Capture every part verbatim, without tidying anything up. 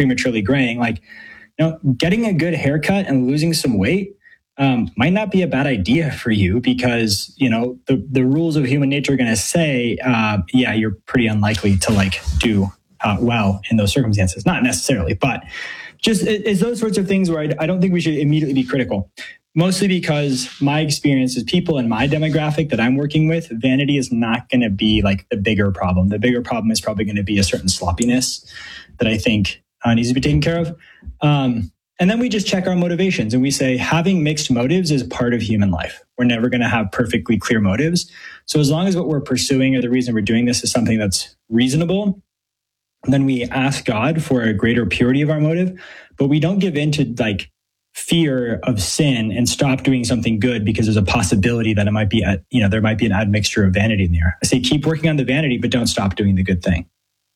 prematurely graying, like, you know, getting a good haircut and losing some weight um, might not be a bad idea for you because, you know, the, the rules of human nature are going to say, uh, yeah, you're pretty unlikely to like do uh, well in those circumstances. Not necessarily, but just it, it's those sorts of things where I, I don't think we should immediately be critical. Mostly because my experience is people in my demographic that I'm working with, vanity is not going to be like the bigger problem. The bigger problem is probably going to be a certain sloppiness that I think uh, needs to be taken care of. Um, and then we just check our motivations and we say having mixed motives is part of human life. We're never going to have perfectly clear motives. So as long as what we're pursuing or the reason we're doing this is something that's reasonable, then we ask God for a greater purity of our motive, but we don't give in to like fear of sin and stop doing something good because there's a possibility that it might be, a, you know, there might be an admixture of vanity in there. I say keep working on the vanity, but don't stop doing the good thing.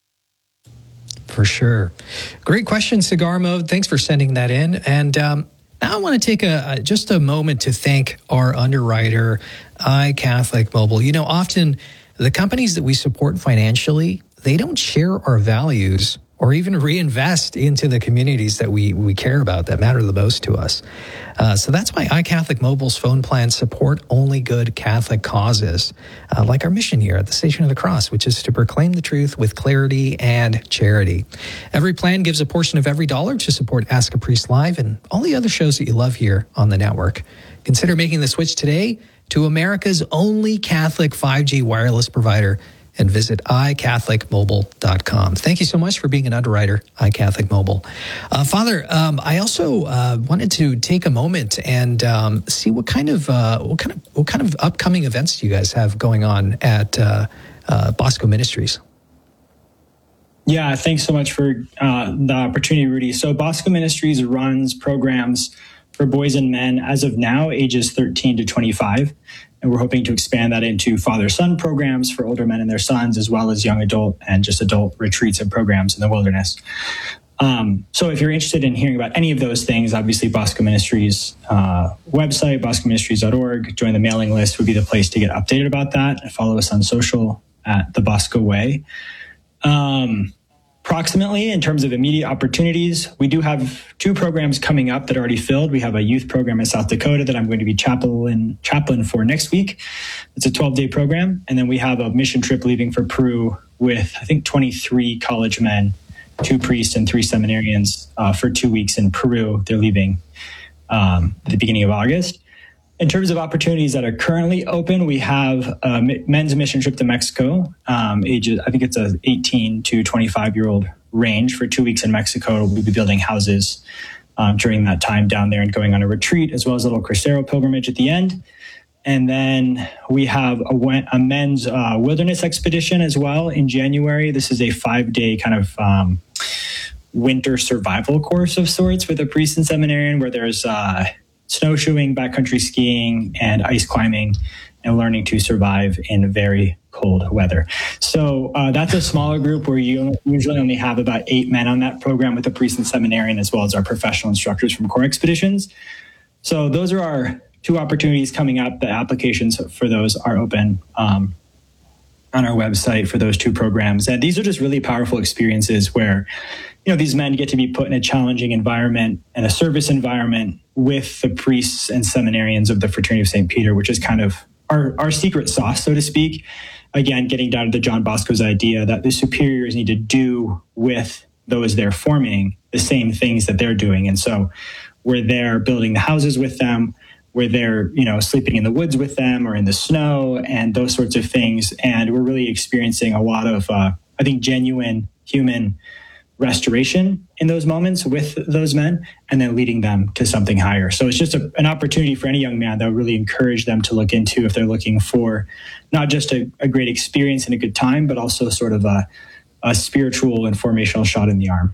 For sure. Great question, Cigar Mode. Thanks for sending that in. And um, now I want to take a, a just a moment to thank our underwriter, iCatholic Mobile. You know, often the companies that we support financially, they don't share our values or even reinvest into the communities that we, we care about, that matter the most to us. Uh, so that's why iCatholic Mobile's phone plans support only good Catholic causes, uh, like our mission here at the Station of the Cross, which is to proclaim the truth with clarity and charity. Every plan gives a portion of every dollar to support Ask a Priest Live and all the other shows that you love here on the network. Consider making the switch today to America's only Catholic five G wireless provider, and visit i catholic mobile dot com. Thank you so much for being an underwriter, iCatholic Mobile. Uh, Father, um, I also uh, wanted to take a moment and um, see what kind of uh, what kind of what kind of upcoming events do you guys have going on at uh, uh, Bosco Ministries? Yeah, thanks so much for uh, the opportunity, Rudy. So Bosco Ministries runs programs for boys and men as of now, ages thirteen to twenty-five. And we're hoping to expand that into father-son programs for older men and their sons, as well as young adult and just adult retreats and programs in the wilderness. Um, so if you're interested in hearing about any of those things, obviously Bosco Ministries uh, website, bosco ministries dot org, join the mailing list would be the place to get updated about that. And follow us on social at The Bosco Way. Um, Approximately, in terms of immediate opportunities, we do have two programs coming up that are already filled. We have a youth program in South Dakota that I'm going to be chaplain, chaplain for next week. It's a twelve-day program. And then we have a mission trip leaving for Peru with, I think, twenty-three college men, two priests and three seminarians uh, for two weeks in Peru. They're leaving um, at the beginning of August. In terms of opportunities that are currently open, we have a men's mission trip to Mexico, um, ages, I think it's a eighteen to twenty-five year old range for two weeks in Mexico. We'll be building houses um, during that time down there and going on a retreat, as well as a little Crucero pilgrimage at the end. And then we have a, a men's uh, wilderness expedition as well in January. This is a five day kind of um, winter survival course of sorts with a priest and seminarian where there's uh, snowshoeing, backcountry skiing, and ice climbing, and learning to survive in very cold weather. So uh, that's a smaller group where you usually only have about eight men on that program with a priest and seminarian, as well as our professional instructors from Core Expeditions. So those are our two opportunities coming up. The applications for those are open um, on our website for those two programs. And these are just really powerful experiences where, you know, these men get to be put in a challenging environment and a service environment with the priests and seminarians of the Fraternity of Saint Peter, which is kind of our, our secret sauce, so to speak. Again, getting down to John Bosco's idea that the superiors need to do with those they're forming the same things that they're doing. And so we're there building the houses with them. We're there, you know, sleeping in the woods with them or in the snow and those sorts of things. And we're really experiencing a lot of, uh, I think, genuine human restoration in those moments with those men, and then leading them to something higher. So it's just a, an opportunity for any young man that would really encourage them to look into if they're looking for not just a, a great experience and a good time, but also sort of a, a spiritual and formational shot in the arm.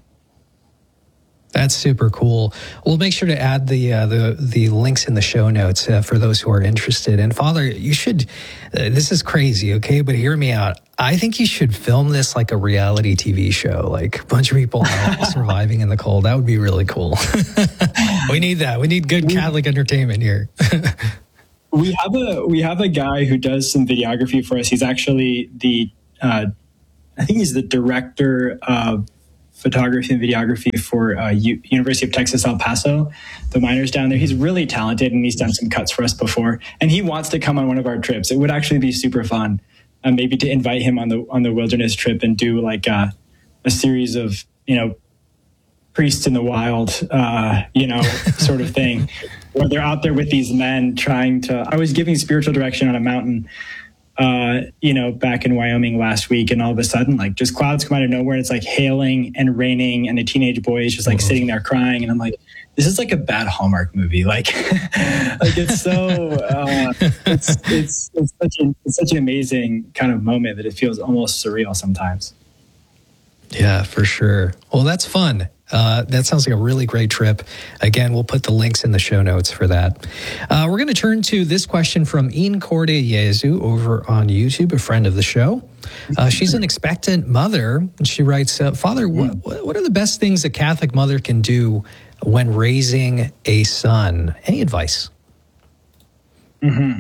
That's super cool. We'll make sure to add the uh, the the links in the show notes uh, for those who are interested. And Father, you should, uh, this is crazy, okay? But hear me out. I think you should film this like a reality T V show, like a bunch of people surviving in the cold. That would be really cool. We need that. We need good Catholic entertainment here. we have a we have a guy who does some videography for us. He's actually the, uh, I think he's the director of photography and videography for uh, U- University of Texas, El Paso, the miners down there. He's really talented, and he's done some cuts for us before. And he wants to come on one of our trips. It would actually be super fun, uh, maybe to invite him on the on the wilderness trip and do like uh, a series of, you know, priests in the wild, uh, you know, sort of thing, where they're out there with these men trying to. I was giving spiritual direction on a mountain, uh, you know, back in Wyoming last week, and all of a sudden, like, just clouds come out of nowhere, and it's like hailing and raining, and a teenage boy is just like sitting there crying, and I'm like, this is like a bad Hallmark movie. Like, like it's so, uh, it's, it's, it's such an, it's such an amazing kind of moment that it feels almost surreal sometimes. Yeah, for sure. Well, that's fun. Uh, that sounds like a really great trip. Again, we'll put the links in the show notes for that. Uh, we're going to turn to this question from Ian Corde Yezu over on YouTube, a friend of the show. Uh, she's an expectant mother, and she writes, uh, Father, what, what are the best things a Catholic mother can do when raising a son? Any advice? Mm-hmm.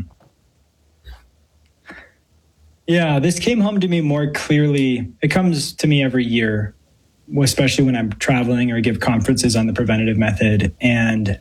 Yeah, this came home to me more clearly. It comes to me every year, especially when I'm traveling or give conferences on the preventative method. And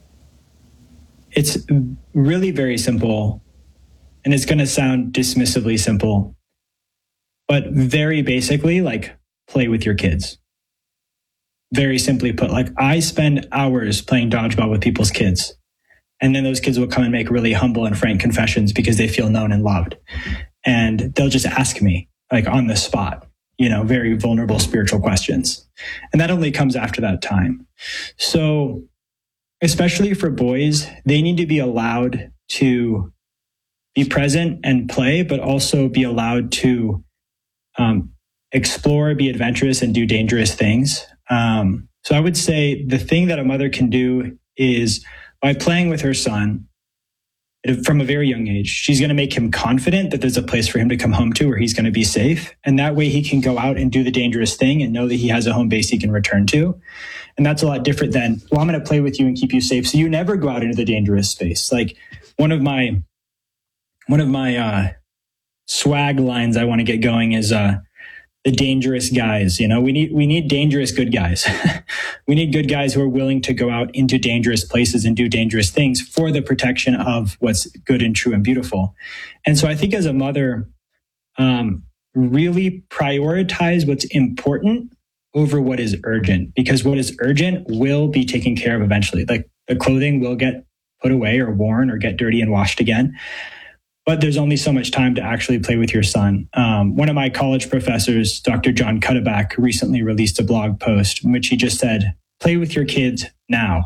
it's really very simple, and it's going to sound dismissively simple, but very basically, like, play with your kids. Very simply put, like, I spend hours playing dodgeball with people's kids. And then those kids will come and make really humble and frank confessions because they feel known and loved. And they'll just ask me, like, on the spot, you know, very vulnerable spiritual questions. And that only comes after that time. So especially for boys, they need to be allowed to be present and play, but also be allowed to um, explore, be adventurous, and do dangerous things. Um, so I would say the thing that a mother can do is, by playing with her son from a very young age, she's going to make him confident that there's a place for him to come home to where he's going to be safe. And that way he can go out and do the dangerous thing and know that he has a home base he can return to. And that's a lot different than, well, I'm going to play with you and keep you safe, so you never go out into the dangerous space. Like, one of my, one of my, uh, swag lines I want to get going is, uh, the dangerous guys. You know, we need, we need dangerous good guys. We need good guys who are willing to go out into dangerous places and do dangerous things for the protection of what's good and true and beautiful. And so I think as a mother, um, really prioritize what's important over what is urgent, because what is urgent will be taken care of eventually. Like, the clothing will get put away or worn or get dirty and washed again. But there's only so much time to actually play with your son. Um, one of my college professors, Doctor John Cuddeback, recently released a blog post in which he just said, play with your kids now.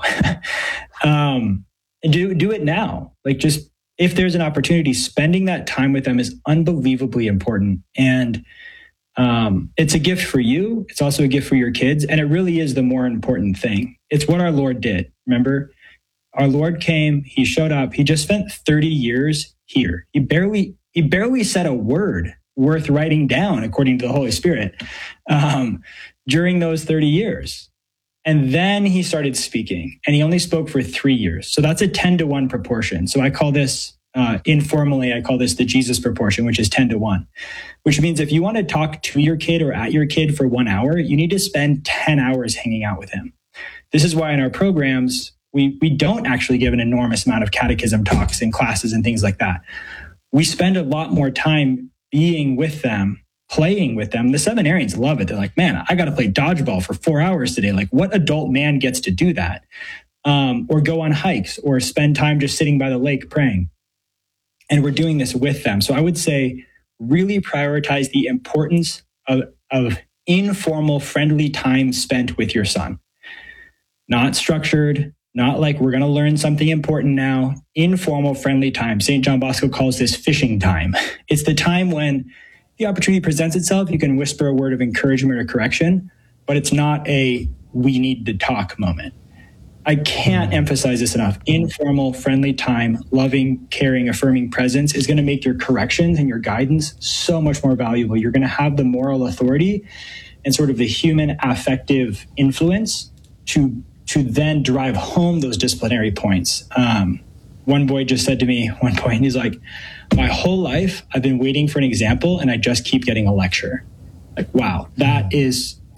um, do, do it now. Like, just, if there's an opportunity, spending that time with them is unbelievably important. And um, it's a gift for you. It's also a gift for your kids. And it really is the more important thing. It's what our Lord did. Remember, our Lord came, he showed up, he just spent thirty years here. He barely, he barely said a word worth writing down, according to the Holy Spirit, um, during those thirty years. And then he started speaking, and he only spoke for three years. So that's a ten to one proportion. So I call this, uh, informally, I call this the Jesus proportion, which is ten to one, which means if you want to talk to your kid or at your kid for one hour, you need to spend ten hours hanging out with him. This is why in our programs, We we don't actually give an enormous amount of catechism talks and classes and things like that. We spend a lot more time being with them, playing with them. The seminarians love it. They're like, man, I got to play dodgeball for four hours today. Like, what adult man gets to do that? Um, or go on hikes or spend time just sitting by the lake praying. And we're doing this with them. So I would say really prioritize the importance of, of informal, friendly time spent with your son. Not structured, not like we're going to learn something important now. Informal, friendly time. Saint John Bosco calls this fishing time. It's the time when the opportunity presents itself. You can whisper a word of encouragement or correction, but it's not a we need to talk moment. I can't emphasize this enough. Informal, friendly time, loving, caring, affirming presence is going to make your corrections and your guidance so much more valuable. You're going to have the moral authority and sort of the human affective influence to to then drive home those disciplinary points. Um, one boy just said to me at one point, he's like, my whole life, I've been waiting for an example and I just keep getting a lecture. Like, wow, that is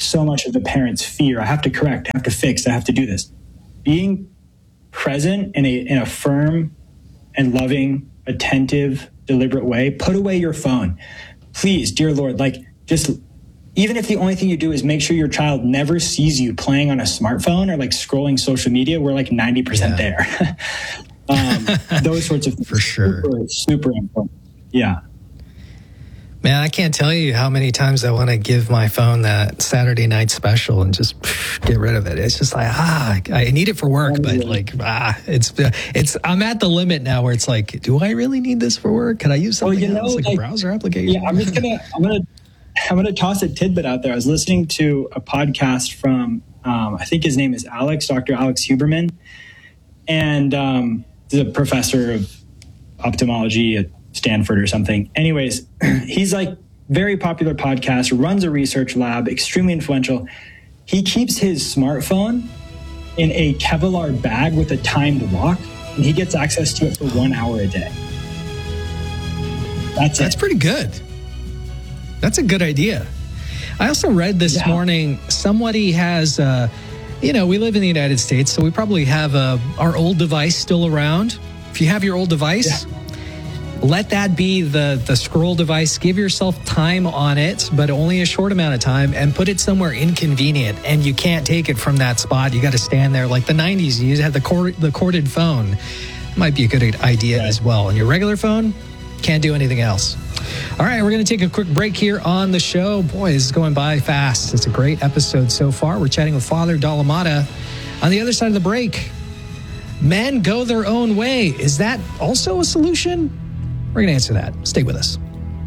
so much of the parent's fear. I have to correct, I have to fix, I have to do this. Being present in a in a firm and loving, attentive, deliberate way. Put away your phone. Please, dear Lord, like just even if the only thing you do is make sure your child never sees you playing on a smartphone or like scrolling social media, we're like ninety percent yeah. there. um, those sorts of things. For sure. Super, super important. Yeah. Man, I can't tell you how many times I want to give my phone that Saturday night special and just pff, get rid of it. It's just like, ah, I need it for work, but like, ah, it's, it's, I'm at the limit now where it's like, do I really need this for work? Can I use something well, you else, know, like, like a browser application? Yeah, I'm just going to, I'm going to, I'm going to toss a tidbit out there. I was listening to a podcast from, um, I think his name is Alex, Doctor Alex Huberman. And um, he's a professor of ophthalmology at Stanford or something. Anyways, he's like very popular podcast, runs a research lab, extremely influential. He keeps his smartphone in a Kevlar bag with a timed lock, and he gets access to it for one hour a day. That's it. That's pretty good. That's a good idea. I also read this yeah. morning, somebody has, uh, you know, we live in the United States, so we probably have uh, our old device still around. If you have your old device, yeah. let that be the, the scroll device. Give yourself time on it, but only a short amount of time, and put it somewhere inconvenient. And you can't take it from that spot. You got to stand there. Like the nineties, you had the, cord, the corded phone. Might be a good idea yeah. as well. And your regular phone, can't do anything else. All right, we're going to take a quick break here on the show. Boy, this is going by fast. It's a great episode so far. We're chatting with Father Dalamata. On the other side of the break, men go their own way. Is that also a solution? We're going to answer that. Stay with us.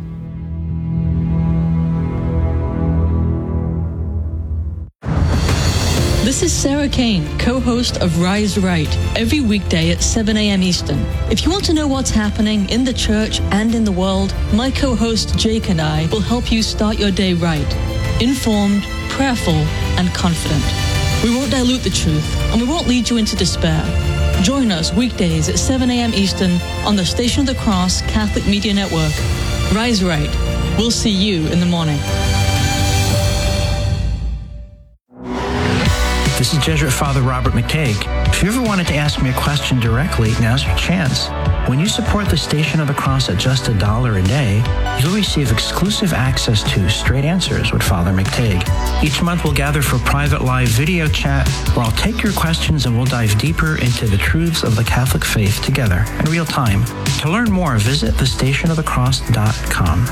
This is Sarah Kane, co-host of Rise Right, every weekday at seven a.m. Eastern. If you want to know what's happening in the church and in the world, my co-host Jake and I will help you start your day right, informed, prayerful, and confident. We won't dilute the truth, and we won't lead you into despair. Join us weekdays at seven a.m. Eastern on the Station of the Cross Catholic Media Network. Rise Right. We'll see you in the morning. This is Jesuit Father Robert McTague. If you ever wanted to ask me a question directly, now's your chance. When you support the Station of the Cross at just a dollar a day, you'll receive exclusive access to Straight Answers with Father McTague. Each month we'll gather for private live video chat where I'll take your questions and we'll dive deeper into the truths of the Catholic faith together in real time. To learn more, visit the station of the cross dot com.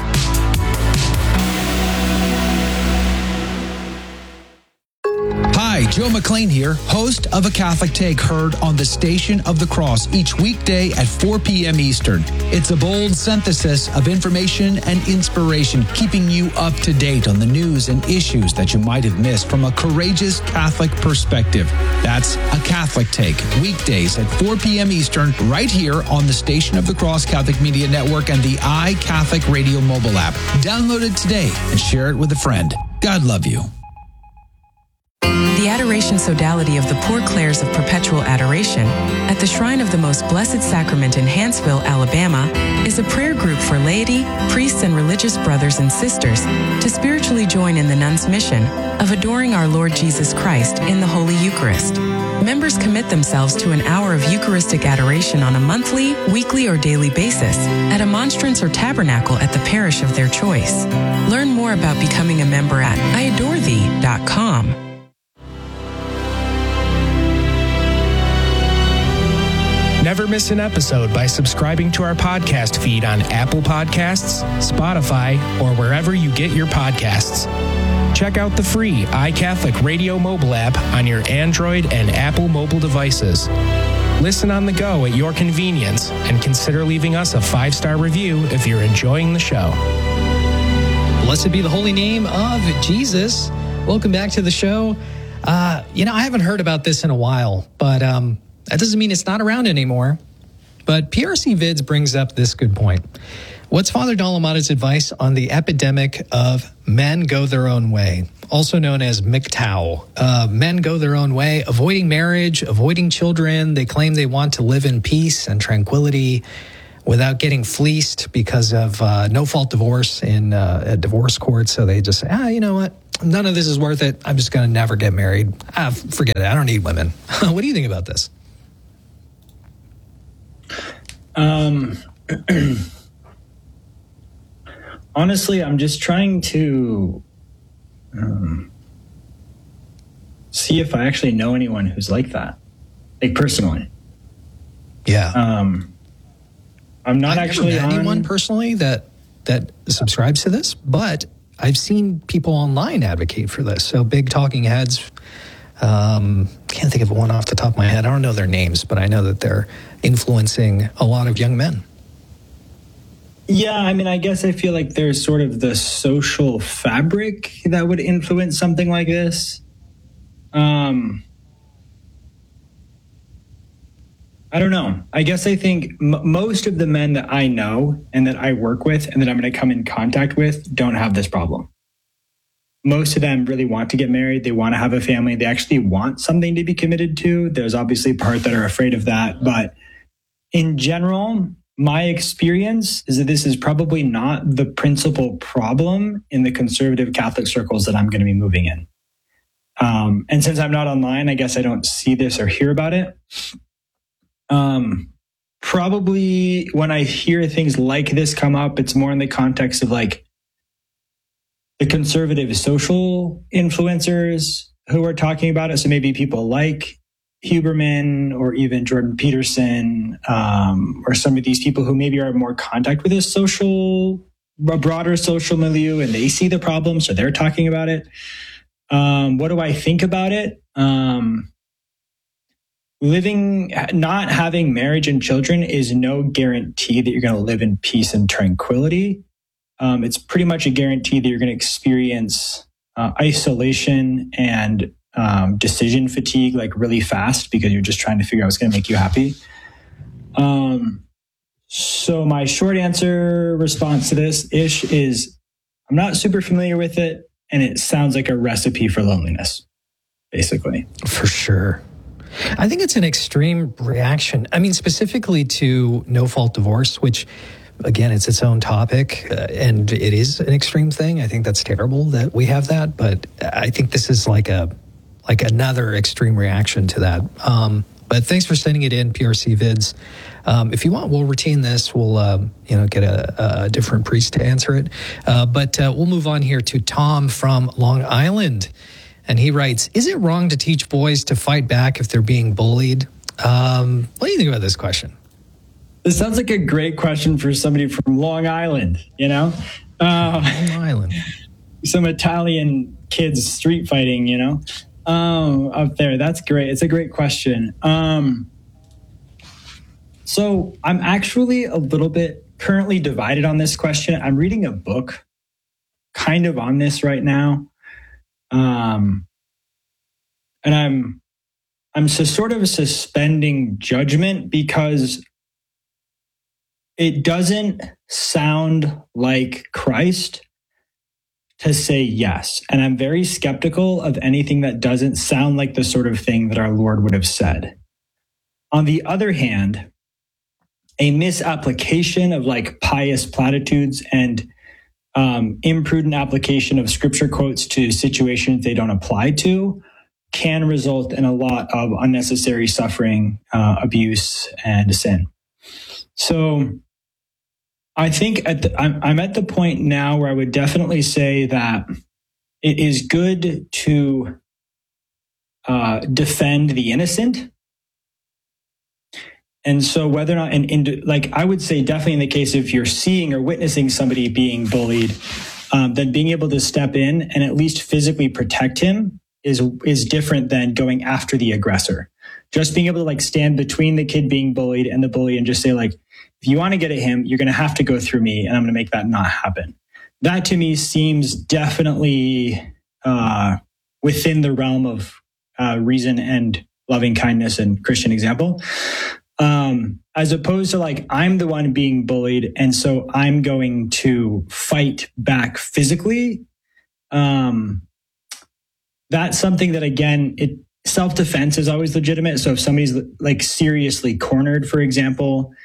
Hi, Joe McLean here, host of A Catholic Take, heard on the Station of the Cross each weekday at four p.m. Eastern. It's a bold synthesis of information and inspiration, keeping you up to date on the news and issues that you might have missed from a courageous Catholic perspective. That's A Catholic Take, weekdays at four p.m. Eastern, right here on the Station of the Cross Catholic Media Network and the iCatholic Radio mobile app. Download it today and share it with a friend. God love you. The Adoration Sodality of the Poor Clares of Perpetual Adoration at the Shrine of the Most Blessed Sacrament in Hanceville, Alabama, is a prayer group for laity, priests, and religious brothers and sisters to spiritually join in the nuns' mission of adoring our Lord Jesus Christ in the Holy Eucharist. Members commit themselves to an hour of Eucharistic adoration on a monthly, weekly, or daily basis at a monstrance or tabernacle at the parish of their choice. Learn more about becoming a member at I adore thee dot com. Never miss an episode by subscribing to our podcast feed on Apple Podcasts, Spotify, or wherever you get your podcasts. Check out the free iCatholic Radio mobile app on your Android and Apple mobile devices. Listen on the go at your convenience and consider leaving us a five-star review if you're enjoying the show. Blessed be the holy name of Jesus. Welcome back to the show. Uh, you know, I haven't heard about this in a while, but um, that doesn't mean it's not around anymore. But P R C Vids brings up this good point. What's Father Dalamata's advice on the epidemic of men go their own way, also known as M G T O W? Uh, men go their own way, avoiding marriage, avoiding children. They claim they want to live in peace and tranquility. without getting fleeced because of uh, no-fault divorce in uh, a divorce court. So they just say, ah, you know what? None of this is worth it. I'm just going to never get married. Ah, forget it. I don't need women. What do you think about this? Um, honestly, I'm just trying to um, see if I actually know anyone who's like that, like personally. Yeah. Um, I'm not I've actually never met on... anyone personally that that subscribes to this, but I've seen people online advocate for this. So big talking heads. Um, can't think of one off the top of my head. I don't know their names, but I know that they're influencing a lot of young men. Yeah, I mean, I guess I feel like there's sort of the social fabric that would influence something like this. Um, I don't know. I guess I think m- most of the men that I know and that I work with and that I'm going to come in contact with don't have this problem. Most of them really want to get married. They want to have a family. They actually want something to be committed to. There's obviously part that are afraid of that. But in general, my experience is that this is probably not the principal problem in the conservative Catholic circles that I'm going to be moving in. Um, and since I'm not online, I guess I don't see this or hear about it. Um, probably when I hear things like this come up, it's more in the context of like the conservative social influencers who are talking about it. So maybe people like Huberman or even Jordan Peterson, um, or some of these people who maybe are in more contact with this social, a broader social milieu, and they see the problem, so they're talking about it. Um, what do I think about it? Um, living, not having marriage and children is no guarantee that you're going to live in peace and tranquility. Um, it's pretty much a guarantee that you're going to experience uh, isolation and um, decision fatigue like really fast because you're just trying to figure out what's going to make you happy. Um, so my short answer response to this ish is I'm not super familiar with it, and it sounds like a recipe for loneliness, basically. For sure. I think it's an extreme reaction. I mean, specifically to no-fault divorce, which, again, it's its own topic, uh, and it is an extreme thing. I think that's terrible that we have that, but I think this is like a like another extreme reaction to that. Um, but thanks for sending it in, P R C Vids. Um, if you want, we'll retain this. We'll um, you know get a, a different priest to answer it. Uh, but uh, we'll move on here to Tom from Long Island. And he writes, is it wrong to teach boys to fight back if they're being bullied? Um, what do you think about this question? This sounds like a great question for somebody from Long Island, you know? Uh, Long Island. Some Italian kids street fighting, you know? Um, up there. That's great. It's a great question. Um, so I'm actually a little bit currently divided on this question. I'm reading a book kind of on this right now. Um, and I'm, I'm so sort of suspending judgment because it doesn't sound like Christ to say yes. And I'm very skeptical of anything that doesn't sound like the sort of thing that our Lord would have said. On the other hand, a misapplication of like pious platitudes and um, imprudent application of scripture quotes to situations they don't apply to can result in a lot of unnecessary suffering, uh, abuse, and sin. So I think at the, I'm, I'm at the point now where I would definitely say that it is good to uh, defend the innocent. And so whether or not, and, and like I would say definitely in the case if you're seeing or witnessing somebody being bullied, um, then being able to step in and at least physically protect him is is different than going after the aggressor. Just being able to like stand between the kid being bullied and the bully and just say like, if you want to get at him, you're going to have to go through me and I'm going to make that not happen. That to me seems definitely uh, within the realm of uh, reason and loving kindness and Christian example. Um, as opposed to like, I'm the one being bullied. And so I'm going to fight back physically. Um, that's something that, again, it self-defense is always legitimate. So if somebody's like seriously cornered, for example,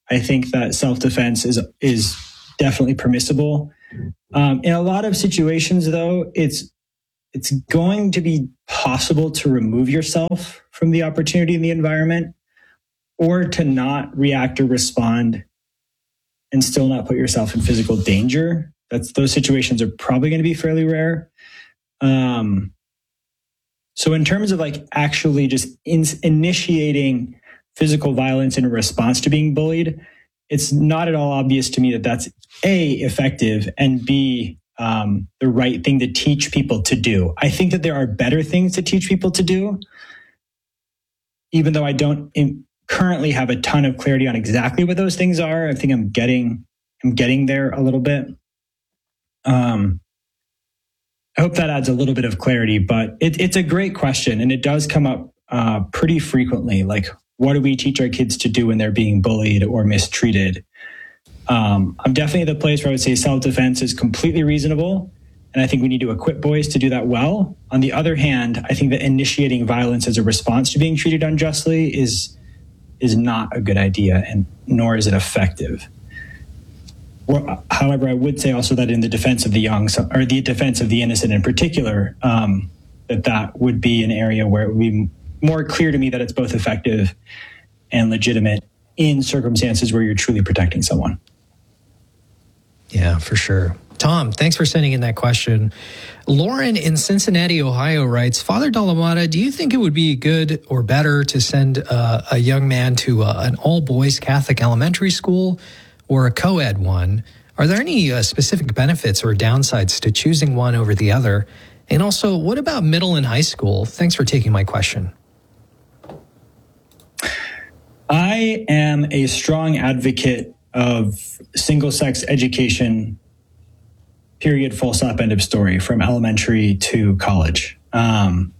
I think that self-defense is is definitely permissible. Um, in a lot of situations, though, it's it's going to be possible to remove yourself from the opportunity in the environment, or to not react or respond and still not put yourself in physical danger. That's those situations are probably going to be fairly rare. Um, so in terms of like actually just in, initiating physical violence in response to being bullied, it's not at all obvious to me that that's A, effective, and B, um, the right thing to teach people to do. I think that there are better things to teach people to do, even though I don't in, currently have a ton of clarity on exactly what those things are. I think I'm getting, I'm getting there a little bit. Um, I hope that adds a little bit of clarity, but it, it's a great question, and it does come up uh, pretty frequently. Like, what do we teach our kids to do when they're being bullied or mistreated? Um, I'm definitely at the place where I would say self-defense is completely reasonable, and I think we need to equip boys to do that well. On the other hand, I think that initiating violence as a response to being treated unjustly is is not a good idea, and nor is it effective. However, I would say also that in the defense of the young, or the defense of the innocent in particular, um, that that would be an area where it would be more clear to me that it's both effective and legitimate in circumstances where you're truly protecting someone. Yeah, for sure. Tom, thanks for sending in that question. Lauren in Cincinnati, Ohio writes, Father Dalamata, do you think it would be good or better to send uh, a young man to uh, an all-boys Catholic elementary school or a co-ed one? Are there any uh, specific benefits or downsides to choosing one over the other? And also, what about middle and high school? Thanks for taking my question. I am a strong advocate of single-sex education, period, full stop, end of story, from elementary to college. Um,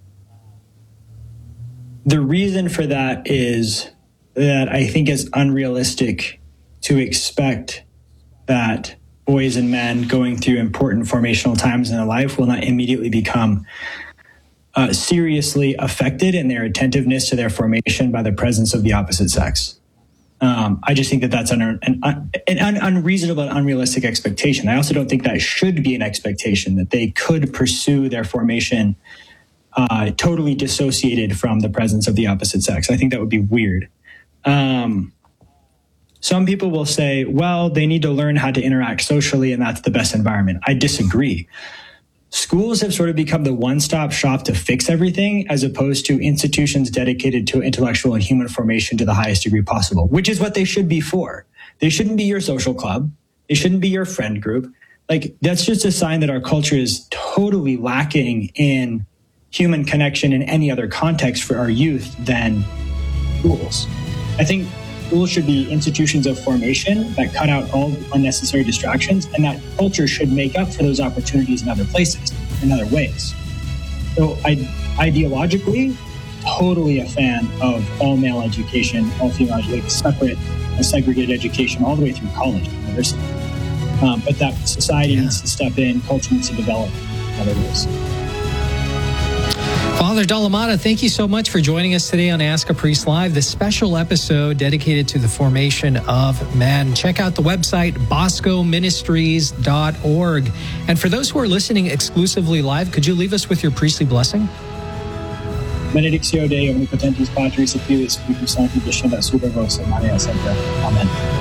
the reason for that is that I think it's unrealistic to expect that boys and men going through important formational times in their life will not immediately become uh, seriously affected in their attentiveness to their formation by the presence of the opposite sex. Um, I just think that that's an, an, an, an unreasonable and unrealistic expectation. I also don't think that should be an expectation, that they could pursue their formation uh, totally dissociated from the presence of the opposite sex. I think that would be weird. Um, some people will say, well, they need to learn how to interact socially, and that's the best environment. I disagree. Schools have sort of become the one-stop shop to fix everything, as opposed to institutions dedicated to intellectual and human formation to the highest degree possible, which is what they should be for. They shouldn't be your social club. They shouldn't be your friend group. Like, that's just a sign that our culture is totally lacking in human connection in any other context for our youth than schools. I think schools should be institutions of formation that cut out all unnecessary distractions, and that culture should make up for those opportunities in other places, in other ways. So I, ideologically, totally a fan of all male education, all female education, separate, a segregated education all the way through college and university. Um, but that society yeah. needs to step in, culture needs to develop in other ways. Father Dalamata, thank you so much for joining us today on Ask a Priest Live, this special episode dedicated to the formation of men. Check out the website, bosco ministries dot org. And for those who are listening exclusively live, could you leave us with your priestly blessing? Benedictio Dei omnipotentis Patris et Filii Spiritus Sancti descendat super vos et Maria Sancta. Amen.